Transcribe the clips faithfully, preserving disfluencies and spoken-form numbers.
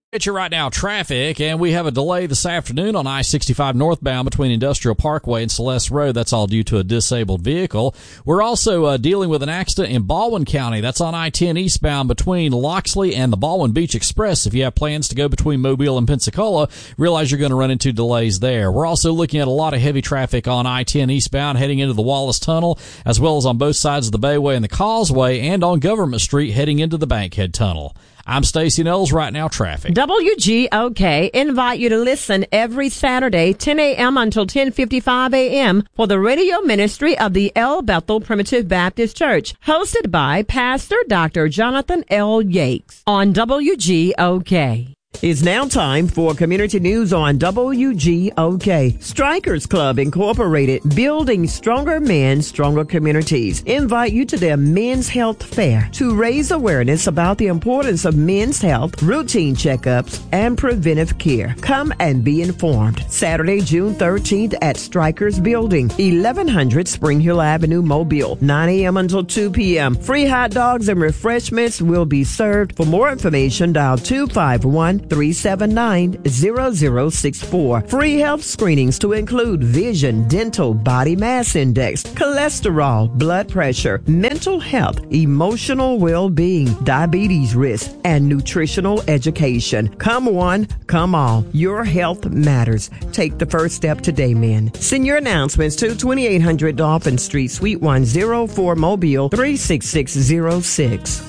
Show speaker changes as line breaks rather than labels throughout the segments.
Get you right now, traffic, and we have a delay this afternoon on I sixty-five northbound between Industrial Parkway and Celeste Road. That's all due to a disabled vehicle. We're also uh, dealing with an accident in Baldwin County. That's on I ten eastbound between Loxley and the Baldwin Beach Express. If you have plans to go between Mobile and Pensacola, realize you're going to run into delays there. We're also looking at a lot of heavy traffic on I ten eastbound heading into the Wallace Tunnel, as well as on both sides of the Bayway and the Causeway, and on Government Street heading into the Bankhead Tunnel. I'm Stacey Knowles. Right now, traffic.
W G O K invite you to listen every Saturday, ten a.m. until ten fifty-five a.m. for the radio ministry of the El Bethel Primitive Baptist Church, hosted by Pastor Doctor Jonathan L. Yates on W G O K. It's now time for community news on W G O K. Strikers Club Incorporated, building stronger men, stronger communities, invite you to their Men's Health Fair to raise awareness about the importance of men's health, routine checkups, and preventive care. Come and be informed. Saturday, June thirteenth at Strikers Building, eleven hundred Spring Hill Avenue, Mobile, nine a.m. until two p.m. Free hot dogs and refreshments will be served. For more information, dial two five one, three seven nine, zero zero six four. Free health screenings to include vision, dental, body mass index, cholesterol, blood pressure, mental health, emotional well-being, diabetes risk, and nutritional education. Come one, come all. Your health matters. Take the first step today, men. Send your announcements to twenty-eight hundred Dolphin Street, Suite one oh four, Mobile, three six six zero six.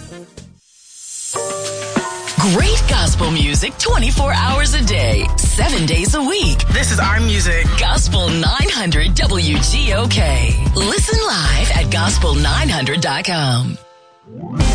Great gospel music twenty-four hours a day, seven days a week.
This is our music.
Gospel nine hundred W G O K. Listen live at gospel nine hundred dot com.